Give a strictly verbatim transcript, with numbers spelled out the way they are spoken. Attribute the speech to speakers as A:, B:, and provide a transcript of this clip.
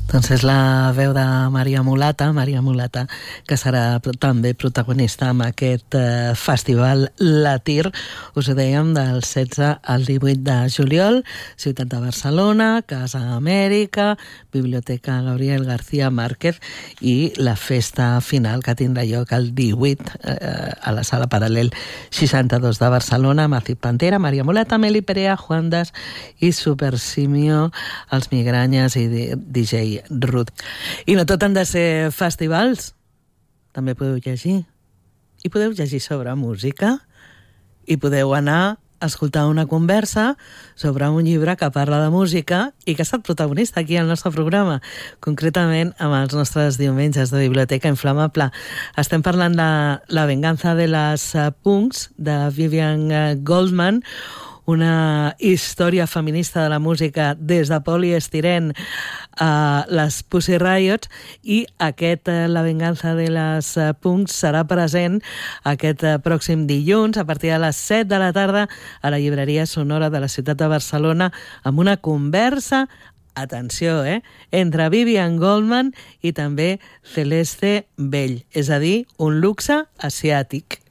A: Doncs és la veu de Maria Mulata, Maria Mulata, que serà també protagonista amb aquest eh, festival Latir. Us ho dèiem, del setze al divuit de juliol, Ciutat de Barcelona, Casa Amèrica, Biblioteca Gabriel García Márquez, i la festa final que tindrà lloc el divuit eh, a la Sala Paral·lel seixanta-dos de Barcelona, Maciej Pantera, Maria Mulata, Meli Perea, Juan Das i Super Simio, els Migranyes i D J Ruth. I no tot han de ser festivals, també podeu llegir, i podeu llegir sobre música, i podeu anar a escoltar una conversa sobre un llibre que parla de música i que ha estat protagonista aquí al nostre programa, concretament amb els nostres diumenges de Biblioteca Inflamable. Estem parlant de La venganza de les punks, de Vivian Goldman, una història feminista de la música des de Polyestiren a les Pussy Riots, i aquest La venganza de les punks serà present aquest pròxim dilluns a partir de les set de la tarda a la llibreria Sonora de la ciutat de Barcelona, amb una conversa, atenció, eh, entre Vivian Goldman i també Celeste Bell, és a dir, un luxe asiàtic.